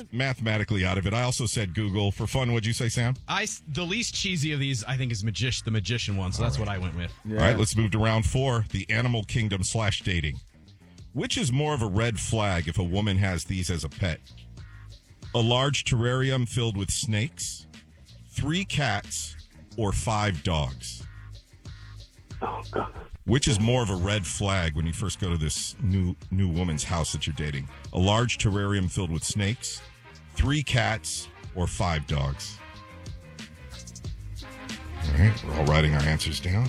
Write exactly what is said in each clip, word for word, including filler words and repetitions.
math, mathematically out of it. I also said Google. For fun, what'd you say, Sam? I, the least cheesy of these, I think, is Magic, the Magician one, so that's what I went with. Yeah. All right, let's move to round four, the animal kingdom slash dating. Which is more of a red flag if a woman has these as a pet? A large terrarium filled with snakes, three cats, or five dogs? Oh, God. Which is more of a red flag when you first go to this new new woman's house that you're dating? A large terrarium filled with snakes, three cats, or five dogs? All right, we're all writing our answers down.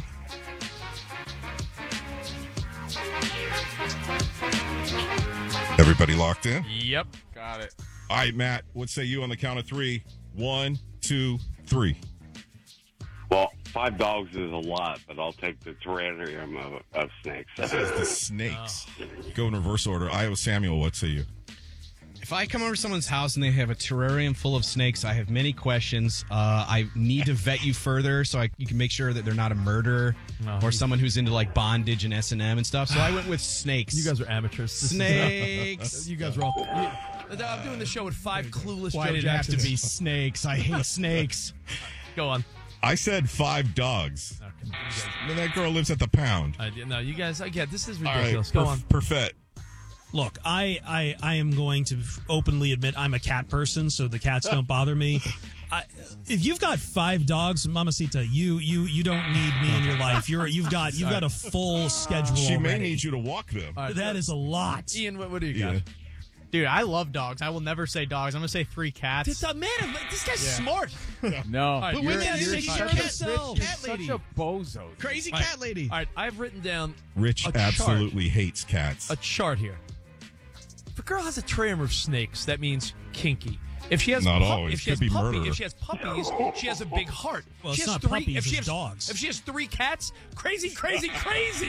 Everybody locked in? Yep. Got it. All right, Matt, what say you on the count of three? One, two, three. Well, five dogs is a lot, but I'll take the terrarium of, of snakes. This is the snakes. Oh. Go in reverse order. Iowa Samuel, what say you? If I come over to someone's house and they have a terrarium full of snakes, I have many questions. Uh, I need to vet you further so I, you can make sure that they're not a murderer no, or someone who's into like bondage and S and M and stuff. So I went with snakes. You guys are amateurs. Snakes. You guys are all... You, I'm doing the show with five clueless Why Joe did it have Jacksons. to be snakes? I hate snakes. Go on. I said five dogs. Okay. I mean, that girl lives at the pound. I, no, you guys, I get this is All ridiculous. right, Go perf- on. Perfect. Look, I, I, I am going to openly admit I'm a cat person, so the cats don't bother me. I, if you've got five dogs, Mamacita, you you you don't need me in your life. You're you've got you've got a full schedule. She already. may need you to walk them. Right, that is a lot. Ian, what, what do you got? Yeah. Dude, I love dogs. I will never say dogs. I'm going to say three cats. This, uh, man, this guy's Yeah. smart. No. All right, But you're, we gotta you're take such care a of rich- themselves. you're Cat such lady. a bozo. dude. Crazy All right, cat lady. All right, I've written down Rich a absolutely hates cats. a chart here. If a girl has a terrarium of snakes, that means kinky. If she has Not pup- always. if she Could has be puppy, murderer. if she has puppies, she has a big heart. Well, she it's has not three, puppies, if she it's has, dogs. If she has three cats, crazy, crazy, crazy.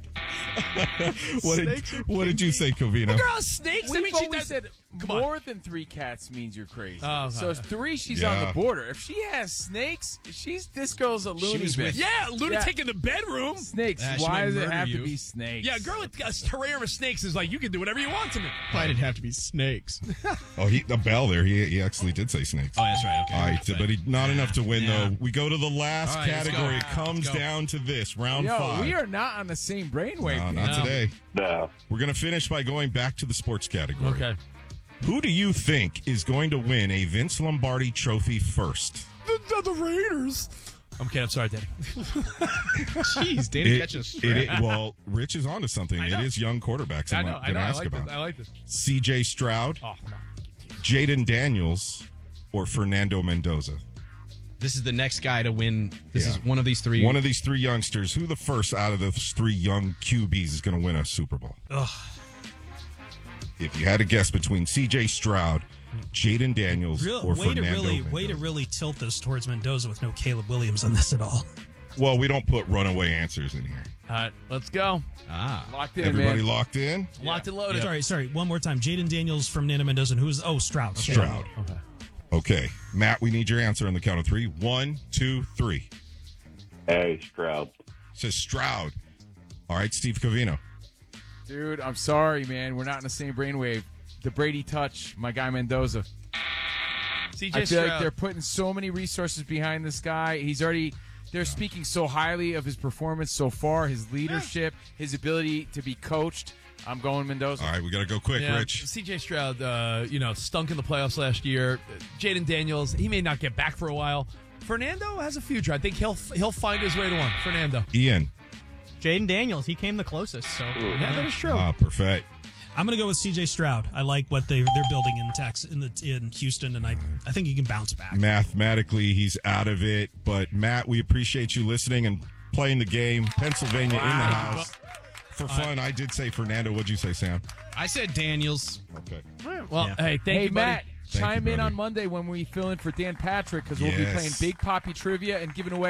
what did what did you say, Covino? A girl has snakes. We've I mean, she always does, said come on. more than three cats means you're crazy. Oh, so okay. if three, she's Yeah. on the border. If she has snakes, she's this girl's a loony was bin. with- Yeah, lunatic in the bedroom. Snakes. Ah, she Why might does it murder have you. to be snakes? Yeah, a girl with a terrarium of snakes is like, you can do whatever you want to me. Why did it have to be snakes? Oh, he the bell there. He he actually did say snakes. Oh, that's right. Okay. All right, but he, not enough to win Yeah. though. We go to the last All right, let's category. go. It comes Let's go. down to this round Yo, five. we are not on the same brainwave. no, here. not No. today. No. We're going to finish by going back to the sports category. Okay. Who do you think is going to win a Vince Lombardi trophy first? The, the, the Raiders. I'm kidding. I'm sorry, Danny. Jeez, Danny It- catches. it, it- well, Rich is onto something. I It know. is young quarterbacks. I I'm know. going I to know. I ask like about. this. I like this. C J Stroud, Oh, no. Jaden Daniels, or Fernando Mendoza. This is the next guy to win. This Yeah. is one of these three. One of these three youngsters. Who the first out of those three young Q Bs is going to win a Super Bowl? Ugh. If you had to guess between C J Stroud, Jaden Daniels, Real, or way to Fernando really Mendoza. way to really tilt this towards Mendoza with no Caleb Williams on this at all. Well, we don't put runaway answers in here. All right, let's go. ah. Locked in, Everybody man. locked in? Locked and loaded. Sorry, sorry. One more time. Jaden Daniels from Nana Mendoza. And who's oh Stroud? Stroud. Okay. Okay. Matt, we need your answer on the count of three. One, two, three. Hey, Stroud. Says Stroud. All right, Steve Covino. Dude, I'm sorry, man. We're not in the same brainwave. The Brady touch, my guy Mendoza. C J I feel Stroud. like they're putting so many resources behind this guy. He's already they're speaking so highly of his performance so far, his leadership, his ability to be coached. I'm going Mendoza. All right, we got to go quick, Yeah, Rich. C J Stroud, uh, you know, stunk in the playoffs last year. Jaden Daniels, he may not get back for a while. Fernando has a future. I think he'll he'll find his way to one. Fernando. Ian. Jaden Daniels, he came the closest. So Yeah, that is true. Ah, perfect. I'm going to go with C J Stroud. I like what they they're building in Texas in the in Houston, and I I think he can bounce back. Mathematically, he's out of it. But, Matt, we appreciate you listening and playing the game. Pennsylvania in the house. For fun, I did say Fernando. What'd you say, Sam? I said Daniels. Okay. Well, Yeah. hey, thank hey, you, buddy. Matt, Thank chime you, in buddy. on Monday when we fill in for Dan Patrick because we'll be Yes. playing Big Poppy Trivia and giving away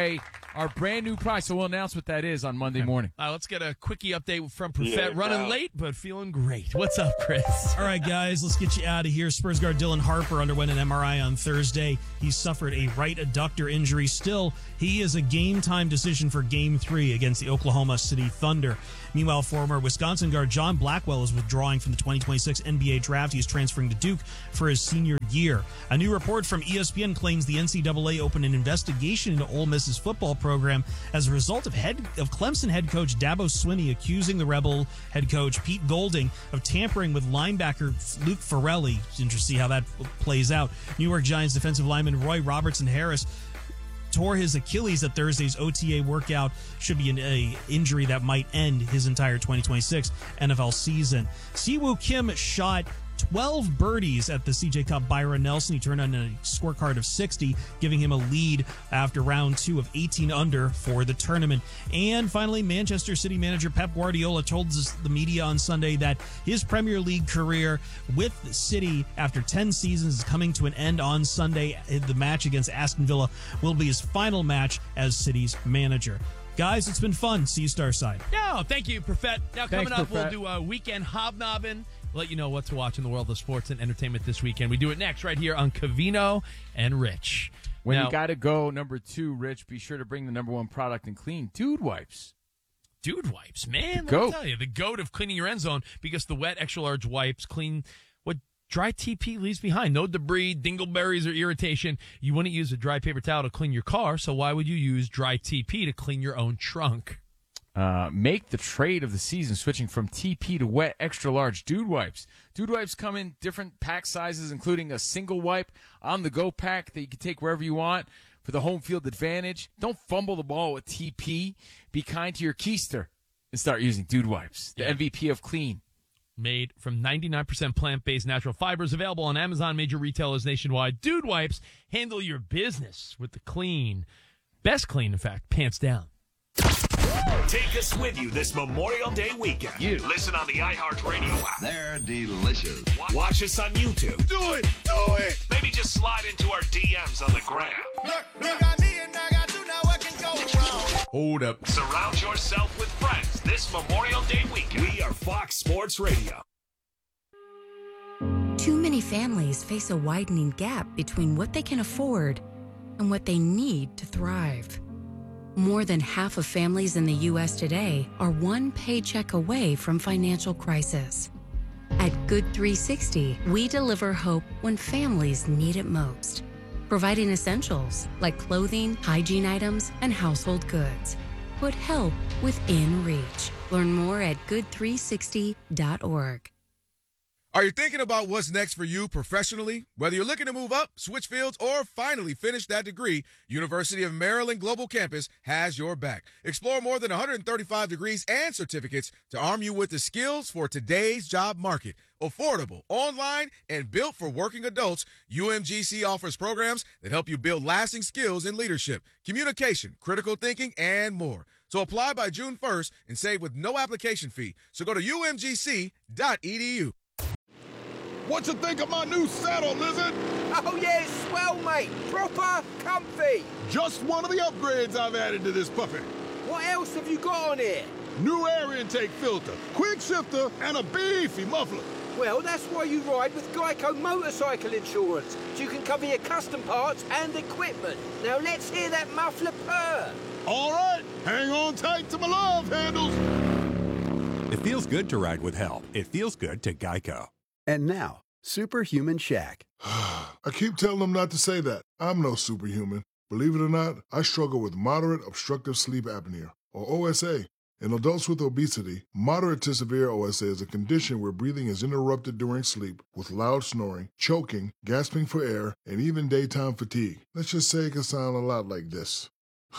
our brand new prize. So we'll announce what that is on Monday morning. Uh, let's get a quickie update from Perfett. Yeah, Running no. late, but feeling great. What's up, Chris? All right, guys, let's get you out of here. Spurs guard Dylan Harper underwent an M R I on Thursday. He suffered a right adductor injury. Still, he is a game-time decision for Game three against the Oklahoma City Thunder. Meanwhile, former Wisconsin guard John Blackwell is withdrawing from the twenty twenty-six N B A draft. He is transferring to Duke for his senior year. A new report from E S P N claims the N C double A opened an investigation into Ole Miss's football program as a result of head of Clemson head coach Dabo Swinney accusing the Rebel head coach Pete Golding of tampering with linebacker Luke Farrelly. It's interesting to see how that plays out. New York Giants defensive lineman Roy Robertson Harris tore his Achilles at Thursday's O T A workout. Should be an a injury that might end his entire twenty twenty-six N F L season. Siwoo Kim shot twelve birdies at the C J Cup. Byron Nelson, he turned on a scorecard of sixty, giving him a lead after round two of eighteen under for the tournament. And finally, Manchester City manager Pep Guardiola told the media on Sunday that his Premier League career with City after ten seasons is coming to an end on Sunday. The match against Aston Villa will be his final match as City's manager. Guys, it's been fun. See you Starside. No, thank you, Perfett. Now, Thanks, coming up, Perfett. we'll do a weekend hobnobbing. Let you know what to watch in the world of sports and entertainment this weekend. We do it next right here on Covino and Rich. When Now, you got to go number two, Rich, be sure to bring the number one product in clean, Dude Wipes. Dude Wipes, man. The Let me goat. tell you, the goat of cleaning your end zone, because the wet extra large wipes clean what dry T P leaves behind. No debris, dingleberries, or irritation. You wouldn't use a dry paper towel to clean your car, so why would you use dry T P to clean your own trunk? Uh, make the trade of the season, switching from T P to wet extra large Dude Wipes. Dude Wipes come in different pack sizes, including a single wipe on the go pack that you can take wherever you want for the home field advantage. Don't fumble the ball with T P. Be kind to your keister and start using Dude Wipes, the Yeah. M V P of clean. Made from ninety-nine percent plant-based natural fibers, available on Amazon, major retailers nationwide. Dude Wipes, handle your business with the clean. Best clean, in fact, pants down. Take us with you this Memorial Day weekend. You listen on the iHeartRadio app. They're delicious. Watch us on YouTube. Do it! Do it! Maybe just slide into our D Ms on the gram. Look, look, I me and I got you, now what can go wrong? Hold up. Surround yourself with friends this Memorial Day weekend. We are Fox Sports Radio. Too many families face a widening gap between what they can afford and what they need to thrive. More than half of families in the U S today are one paycheck away from financial crisis. At Good three sixty, we deliver hope when families need it most, providing essentials like clothing, hygiene items, and household goods. Put help within reach. Learn more at good three sixty dot org. Are you thinking about what's next for you professionally? Whether you're looking to move up, switch fields, or finally finish that degree, University of Maryland Global Campus has your back. Explore more than one hundred thirty-five degrees and certificates to arm you with the skills for today's job market. Affordable, online, and built for working adults, U M G C offers programs that help you build lasting skills in leadership, communication, critical thinking, and more. So apply by June first and save with no application fee. So go to U M G C dot E D U. What you think of my new saddle, Lizard? Oh, yeah, it's swell, mate. Proper comfy. Just one of the upgrades I've added to this puppy. What else have you got on here? New air intake filter, quick shifter, and a beefy muffler. Well, that's why you ride with Geico Motorcycle Insurance, so you can cover your custom parts and equipment. Now let's hear that muffler purr. All right, hang on tight to my love handles. It feels good to ride with help. It feels good to Geico. And now, Superhuman Shaq. I keep telling them not to say that. I'm no superhuman. Believe it or not, I struggle with moderate obstructive sleep apnea, or O S A. In adults with obesity, moderate to severe O S A is a condition where breathing is interrupted during sleep with loud snoring, choking, gasping for air, and even daytime fatigue. Let's just say it can sound a lot like this.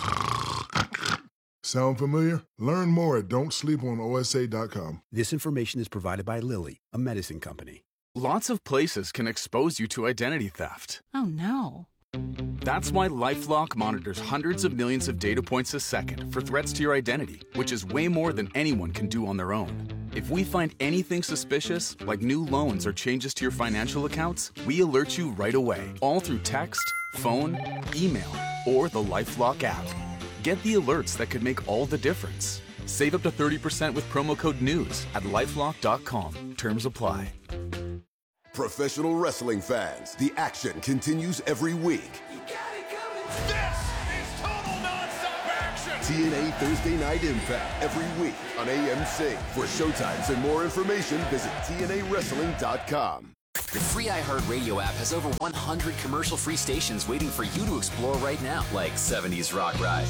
Sound familiar? Learn more at don't sleep on O S A dot com. This information is provided by Lilly, a medicine company. Lots of places can expose you to identity theft. Oh, no. That's why LifeLock monitors hundreds of millions of data points a second for threats to your identity, which is way more than anyone can do on their own. If we find anything suspicious, like new loans or changes to your financial accounts, we alert you right away, all through text, phone, email, or the LifeLock app. Get the alerts that could make all the difference. Save up to thirty percent with promo code NEWS at lifelock dot com. Terms apply. Professional wrestling fans, the action continues every week. This is total nonstop action. T N A Thursday Night Impact every week on A M C. For showtimes and more information, visit T N A wrestling dot com. The free iHeartRadio app has over one hundred commercial-free stations waiting for you to explore right now, like seventies Rock Ride,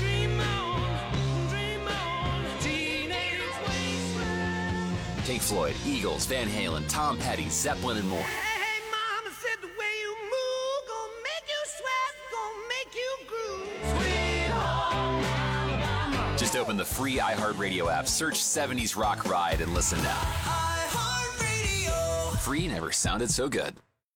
Pink Floyd, Eagles, Van Halen, Tom Petty, Zeppelin, and more. Hey, mama said the way you move gonna make you sweat, gonna make you groove. Sweet home Alabama. Just open the free iHeartRadio app, search seventies Rock Ride, and listen now. iHeartRadio. Free never sounded so good.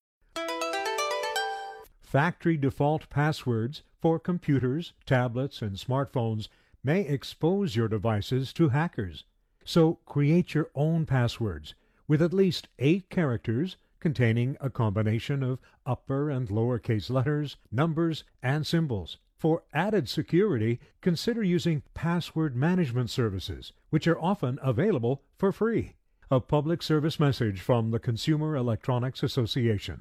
Factory default passwords for computers, tablets, and smartphones may expose your devices to hackers. So create your own passwords with at least eight characters containing a combination of upper and lowercase letters, numbers, and symbols. For added security, consider using password management services, which are often available for free. A public service message from the Consumer Electronics Association.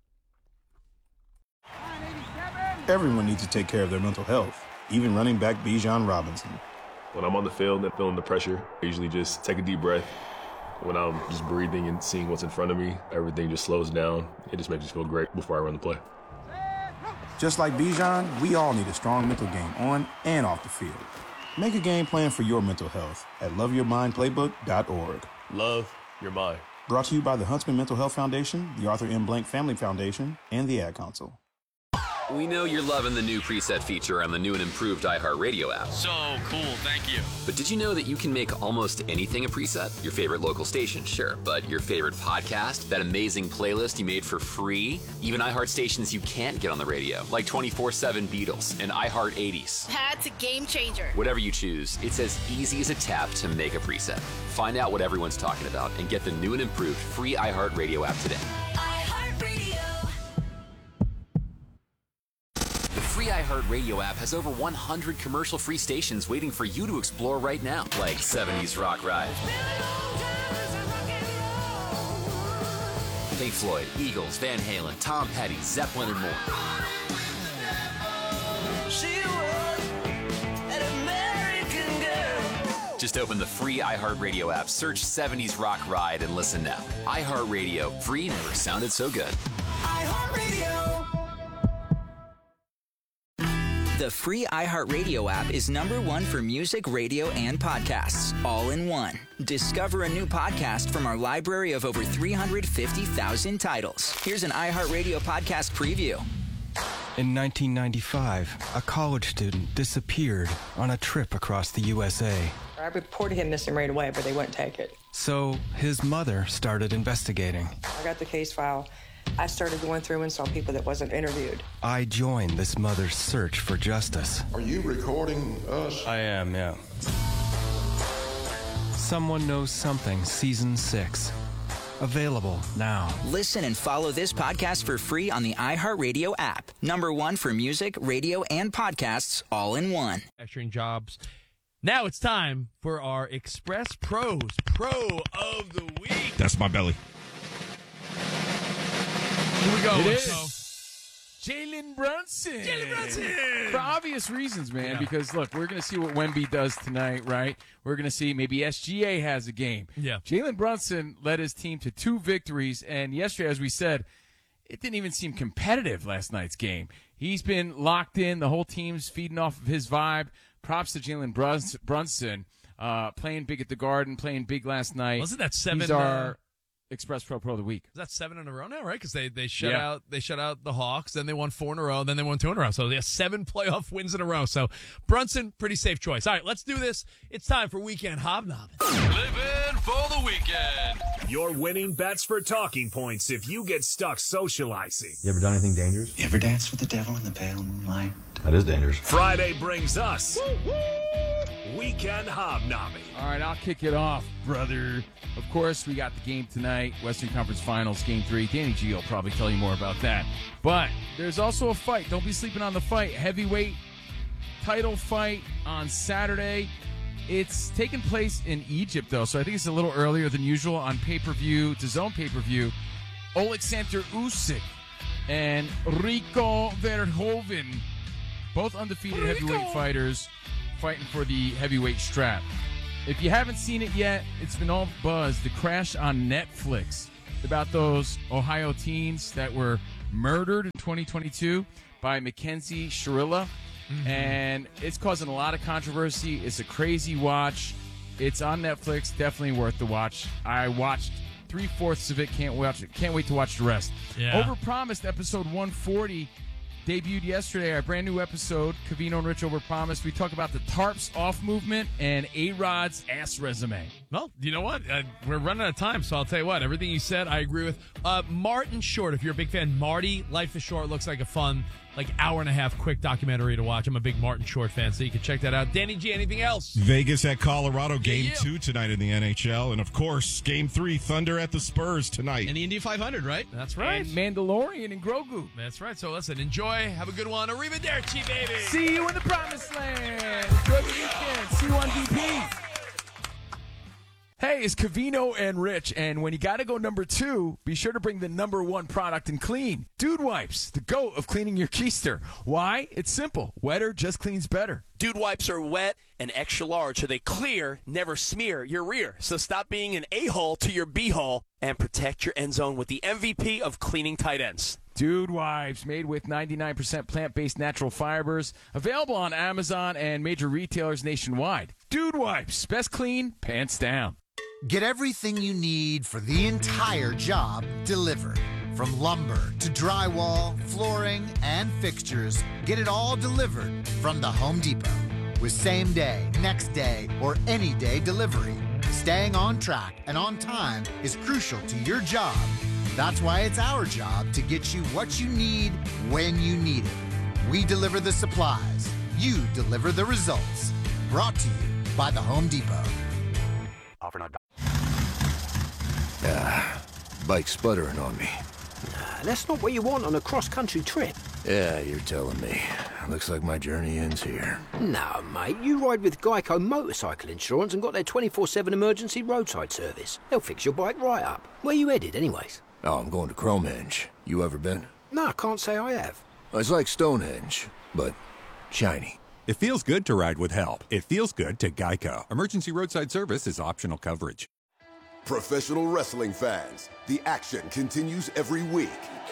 Everyone needs to take care of their mental health, even running back Bijan Robinson. When I'm on the field and feeling the pressure, I usually just take a deep breath. When I'm just breathing and seeing what's in front of me, everything just slows down. It just makes me feel great before I run the play. Just like Bijan, we all need a strong mental game on and off the field. Make a game plan for your mental health at love your mind playbook dot org. Love your mind. Brought to you by the Huntsman Mental Health Foundation, the Arthur M. Blank Family Foundation, and the Ad Council. We know you're loving the new preset feature on the new and improved iHeartRadio app. So cool, thank you. But did you know that you can make almost anything a preset? Your favorite local station, sure, but your favorite podcast, that amazing playlist you made for free, even iHeart stations you can't get on the radio, like twenty-four seven Beatles and iHeart eighties. That's a game changer. Whatever you choose, it's as easy as a tap to make a preset. Find out what everyone's talking about and get the new and improved free iHeartRadio app today. The free iHeartRadio app has over one hundred commercial-free stations waiting for you to explore right now, like seventies Rock Ride, Pink Floyd, Eagles, Van Halen, Tom Petty, Zeppelin, and more. She was an American girl. Just open the free iHeartRadio app, search seventies Rock Ride, and listen now. iHeartRadio, free never sounded so good. iHeartRadio. The free iHeartRadio app is number one for music, radio, and podcasts, all in one. Discover a new podcast from our library of over three hundred fifty thousand titles. Here's an iHeartRadio podcast preview. In nineteen ninety-five, a college student disappeared on a trip across the U S A. I reported him missing right away, but they wouldn't take it. So his mother started investigating. I got the case file. I started going through and saw people that wasn't interviewed. I joined this mother's search for justice. Are you recording us? I am, yeah. Someone Knows Something, Season six. Available now. Listen and follow this podcast for free on the iHeartRadio app. Number one for music, radio, and podcasts, all in one. Manufacturing jobs. Now it's time for our Express Pros Pro of the Week. That's my belly. Here we go. It so. is Jalen Brunson. Jalen Brunson. For obvious reasons, man, Yeah. because, look, we're going to see what Wemby does tonight, right? We're going to see maybe S G A has a game. Yeah. Jalen Brunson led his team to two victories, and yesterday, as we said, it didn't even seem competitive last night's game. He's been locked in. The whole team's feeding off of his vibe. Props to Jalen Bruns- Brunson, uh, playing big at the Garden, playing big last night. Wasn't that seven? He's our uh, Express Pro Pro of the Week. Is that seven in a row now, right? Because they they shut Yeah. out they shut out the Hawks, then they won four in a row, then they won two in a row. So they have seven playoff wins in a row. So Brunson, pretty safe choice. All right, let's do this. It's time for Weekend Hobnobbing. Living for the weekend. Your winning bets for talking points if you get stuck socializing. You ever done anything dangerous? You ever danced with the devil in the pale moonlight? That is dangerous. Friday brings us Weekend Hobnobbing. All right, I'll kick it off, brother. Of course, we got the game tonight, Western Conference Finals, Game three. Danny G will probably tell you more about that. But there's also a fight. Don't be sleeping on the fight. Heavyweight title fight on Saturday. It's taking place in Egypt, though, so I think it's a little earlier than usual on pay-per-view, DAZN pay-per-view. Oleksandr Usyk and Rico Verhoeven, both undefeated Rico. heavyweight fighters, fighting for the heavyweight strap. If you haven't seen it yet, it's been all buzz. The crash on Netflix about those Ohio teens that were murdered in twenty twenty-two by Mackenzie Shirilla. Mm-hmm. And it's causing a lot of controversy. It's a crazy watch. It's on Netflix. Definitely worth the watch. I watched three-fourths of it. Can't watch it. Can't wait to watch the rest. Yeah. Overpromised episode one forty debuted yesterday. Our brand new episode, Covino and Rich Overpromised. We talk about the tarps off movement and A-Rod's ass resume. Well, you know what? Uh, we're running out of time, so I'll tell you what. Everything you said, I agree with. Uh, Martin Short, if you're a big fan, Marty, Life is Short, looks like a fun, like, hour and a half quick documentary to watch. I'm a big Martin Short fan, so you can check that out. Danny G, anything else? Vegas at Colorado, game yeah, yeah. two tonight in the N H L. And, of course, game three, Thunder at the Spurs tonight. And the Indy five hundred, right? That's right. And Mandalorian and Grogu. That's right. So, listen, enjoy. Have a good one. Arrivederci, baby. See you in the promised land. Enjoy the weekend. See you on D P. Hey, it's Covino and Rich, and when you got to go number two, be sure to bring the number one product in clean. Dude Wipes, the goat of cleaning your keister. Why? It's simple. Wetter just cleans better. Dude Wipes are wet and extra large, so they clear, never smear your rear. So stop being an a-hole to your b-hole and protect your end zone with the M V P of cleaning tight ends. Dude Wipes, made with ninety-nine percent plant-based natural fibers. Available on Amazon and major retailers nationwide. Dude Wipes, best clean, pants down. Get everything you need for the entire job delivered. From lumber to drywall, flooring, and fixtures, get it all delivered from the Home Depot. With same day, next day, or any day delivery, staying on track and on time is crucial to your job. That's why it's our job to get you what you need when you need it. We deliver the supplies. You deliver the results. Brought to you by the Home Depot. Offer not. Ah, bike's sputtering on me. Nah, that's not what you want on a cross-country trip. Yeah, you're telling me. Looks like my journey ends here. No, mate, you ride with Geico Motorcycle Insurance and got their twenty-four seven emergency roadside service. They'll fix your bike right up. Where you headed, anyways? Oh, I'm going to Cromehenge. You ever been? No, I can't say I have. It's like Stonehenge, but shiny. It feels good to ride with help. It feels good to Geico. Emergency roadside service is optional coverage. Professional wrestling fans, the action continues every week.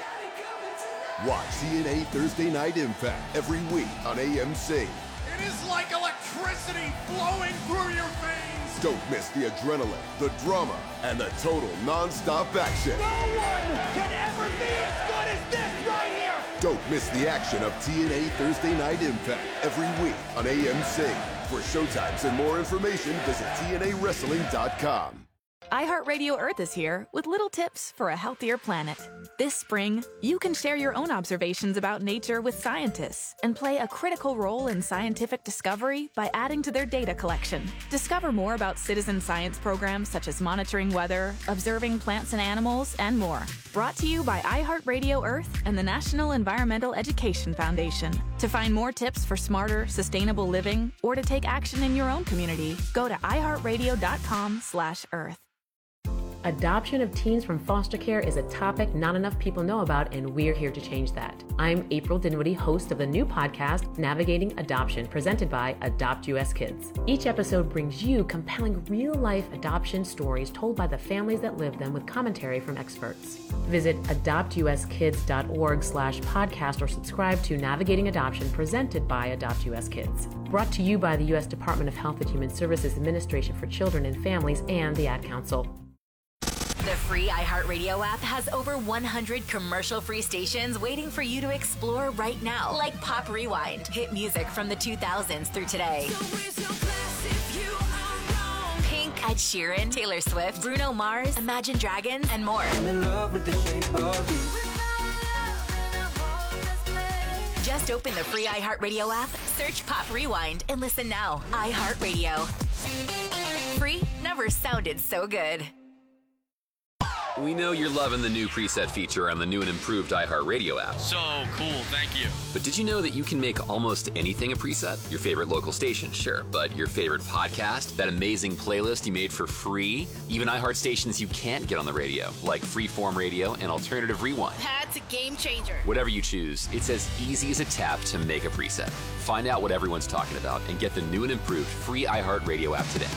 Watch T N A Thursday Night Impact every week on A M C. It is like electricity flowing through your veins. Don't miss the adrenaline, the drama, and the total non-stop action. No one can ever be as good as this right here. Don't miss the action of T N A Thursday Night Impact every week on A M C. For showtimes and more information, visit T N A wrestling dot com. iHeartRadio Earth is here with little tips for a healthier planet. This spring, you can share your own observations about nature with scientists and play a critical role in scientific discovery by adding to their data collection. Discover more about citizen science programs such as monitoring weather, observing plants and animals, and more. Brought to you by iHeartRadio Earth and the National Environmental Education Foundation. To find more tips for smarter, sustainable living or to take action in your own community, go to i heart radio dot com slash earth. Adoption of teens from foster care is a topic not enough people know about, and we're here to change that. I'm April Dinwiddie, host of the new podcast, Navigating Adoption, presented by Adopt U S Kids. Each episode brings you compelling real-life adoption stories told by the families that live them with commentary from experts. Visit adopt u s kids dot org slash podcast or subscribe to Navigating Adoption, presented by Adopt U S Kids. Brought to you by the U S Department of Health and Human Services Administration for Children and Families and the Ad Council. The free iHeartRadio app has over one hundred commercial-free stations waiting for you to explore right now, like Pop Rewind, hit music from the two thousands through today. Pink, Ed Sheeran, Taylor Swift, Bruno Mars, Imagine Dragons, and more. I'm in love with the shape of you. Just open the free iHeartRadio app, search Pop Rewind, and listen now. iHeartRadio. Free never sounded so good. We know you're loving the new preset feature on the new and improved iHeartRadio app. So cool, thank you. But did you know that you can make almost anything a preset? Your favorite local station, sure, but your favorite podcast, that amazing playlist you made for free, even iHeart stations you can't get on the radio, like Freeform Radio and Alternative Rewind. That's a game changer. Whatever you choose, it's as easy as a tap to make a preset. Find out what everyone's talking about and get the new and improved free iHeartRadio app today.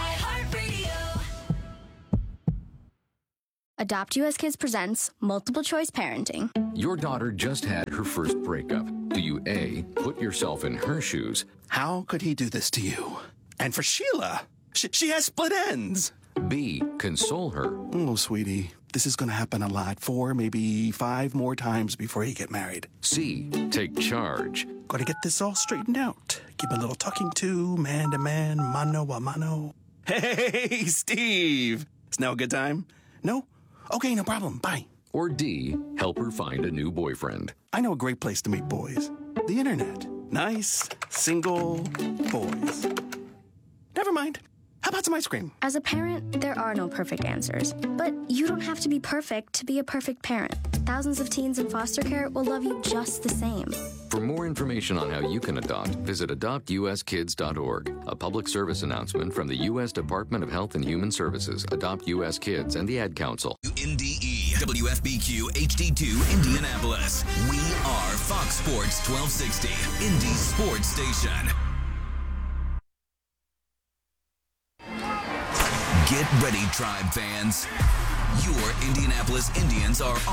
Adopt U S Kids presents Multiple Choice Parenting. Your daughter just had her first breakup. Do you A, put yourself in her shoes? How could he do this to you? And for Sheila, she, she has split ends. B, console her. Oh, sweetie, this is going to happen a lot. Four, maybe five more times before you get married. C, take charge. Got to get this all straightened out. Give a little talking to, man to man, mano a mano. Hey, Steve. Is now a good time? No? Okay, no problem. Bye. Or D, help her find a new boyfriend. I know a great place to meet boys. The internet. Nice, single boys. Never mind. How about some ice cream? As a parent, there are no perfect answers. But you don't have to be perfect to be a perfect parent. Thousands of teens in foster care will love you just the same. For more information on how you can adopt, visit adopt u s kids dot org. A public service announcement from the U S Department of Health and Human Services, Adopt U S Kids, and the Ad Council. N D E, W F B Q H D two, Indianapolis. We are Fox Sports twelve sixty, Indy's sports station. Get ready, Tribe fans. Your Indianapolis Indians are